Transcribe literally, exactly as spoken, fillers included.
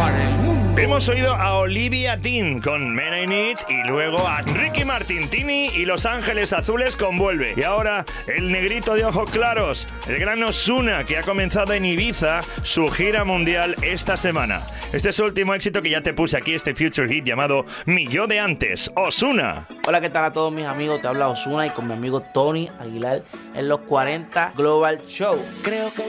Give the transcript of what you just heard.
para el mundo. Hemos oído a Olivia Dean con Men I Need y luego a Ricky Martin, Tini y Los Ángeles Azules con Vuelve. Y ahora el negrito de ojos claros, el gran Ozuna, que ha comenzado en Ibiza su gira mundial esta semana. Este es su último éxito que ya te puse aquí, este Future Hit llamado Mi Yo de Antes, Ozuna. Hola, ¿qué tal a todos mis amigos? Te habla Ozuna y con mi amigo Tony Aguilar en los cuarenta Global Show. Creo que